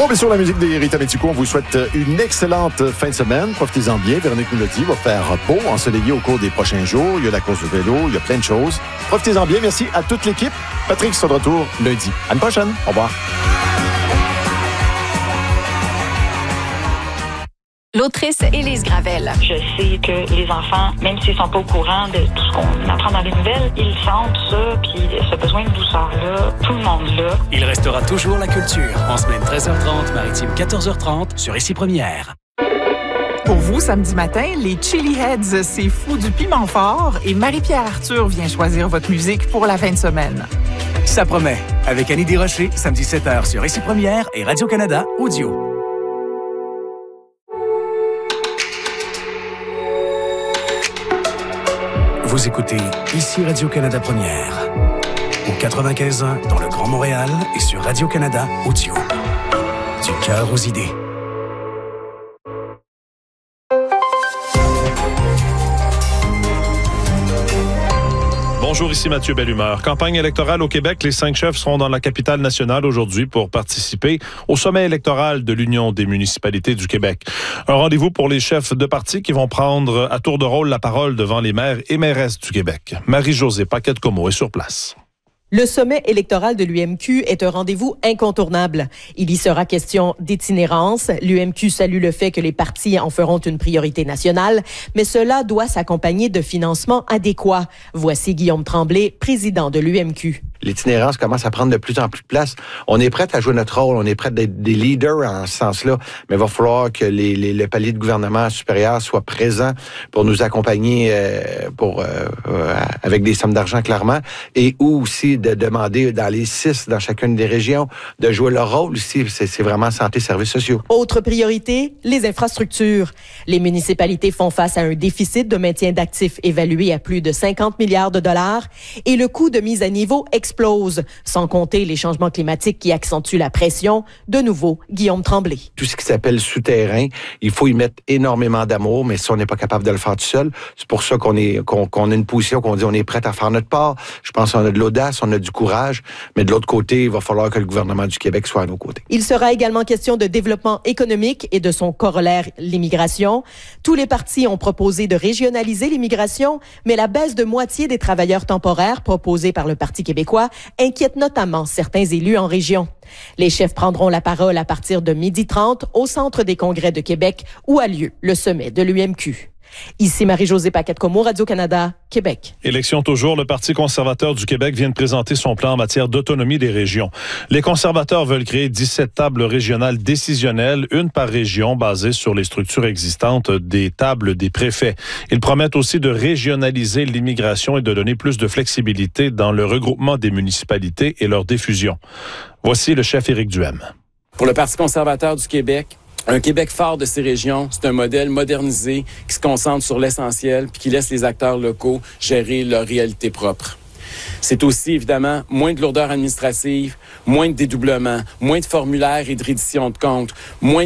Bon, bien sûr, la musique des Rita Metico, on vous souhaite une excellente fin de semaine. Profitez-en bien. Véronique nous l'a dit, va faire beau, ensoleillé au cours des prochains jours. Il y a la course de vélo, il y a plein de choses. Profitez-en bien. Merci à toute l'équipe. Patrick sera de retour lundi. À une prochaine. Au revoir. L'autrice Élise Gravel. Je sais que les enfants, même s'ils sont pas au courant de tout ce qu'on apprend dans les nouvelles, ils sentent ça, puis ce besoin de douceur-là, tout le monde là. Il restera toujours la culture. En semaine 13h30, maritime 14h30, sur Ici Première. Pour vous, samedi matin, les Chili Heads, c'est fou du piment fort et Marie-Pierre Arthur vient choisir votre musique pour la fin de semaine. Ça promet. Avec Annie Desrochers, samedi 7h sur Ici Première et Radio-Canada Audio. Vous écoutez Ici Radio-Canada Première. Au 95.1 dans le Grand Montréal et sur Radio-Canada Audio. Du cœur aux idées. Bonjour, ici Mathieu Bellumeur. Campagne électorale au Québec. Les 5 chefs seront dans la capitale nationale aujourd'hui pour participer au sommet électoral de l'Union des municipalités du Québec. Un rendez-vous pour les chefs de parti qui vont prendre à tour de rôle la parole devant les maires et mairesses du Québec. Marie-Josée Paquette-Comeau est sur place. Le sommet électoral de l'UMQ est un rendez-vous incontournable. Il y sera question d'itinérance. L'UMQ salue le fait que les partis en feront une priorité nationale, mais cela doit s'accompagner de financements adéquats. Voici Guillaume Tremblay, président de l'UMQ. L'itinérance commence à prendre de plus en plus de place. On est prêt à jouer notre rôle, on est prêt d'être des leaders en ce sens-là, mais il va falloir que le palier de gouvernement supérieur soit présent pour nous accompagner avec des sommes d'argent clairement, et aussi de demander dans les 6, dans chacune des régions, de jouer leur rôle aussi. C'est vraiment santé, services sociaux. Autre priorité, les infrastructures. Les municipalités font face à un déficit de maintien d'actifs évalué à plus de 50 milliards de dollars et le coût de mise à niveau explose, sans compter les changements climatiques qui accentuent la pression. De nouveau, Guillaume Tremblay. Tout ce qui s'appelle souterrain, il faut y mettre énormément d'amour, mais si on n'est pas capable de le faire tout seul, c'est pour ça qu'on a une position qu'on dit on est prêt à faire notre part. Je pense qu'on a de l'audace, on a du courage, mais de l'autre côté, il va falloir que le gouvernement du Québec soit à nos côtés. Il sera également question de développement économique et de son corollaire, l'immigration. Tous les partis ont proposé de régionaliser l'immigration, mais la baisse de moitié des travailleurs temporaires proposée par le Parti québécois inquiète notamment certains élus en région. Les chefs prendront la parole à partir de 12h30 au Centre des congrès de Québec où a lieu le sommet de l'UMQ. Ici Marie-Josée Paquette-Comeau, Radio-Canada, Québec. Élection toujours, le Parti conservateur du Québec vient de présenter son plan en matière d'autonomie des régions. Les conservateurs veulent créer 17 tables régionales décisionnelles, une par région, basées sur les structures existantes des tables des préfets. Ils promettent aussi de régionaliser l'immigration et de donner plus de flexibilité dans le regroupement des municipalités et leur diffusion. Voici le chef Éric Duhem. Pour le Parti conservateur du Québec, un Québec fort de ces régions, c'est un modèle modernisé qui se concentre sur l'essentiel puis qui laisse les acteurs locaux gérer leur réalité propre. C'est aussi, évidemment, moins de lourdeur administrative, moins de dédoublement, moins de formulaires et de reddition de comptes, moins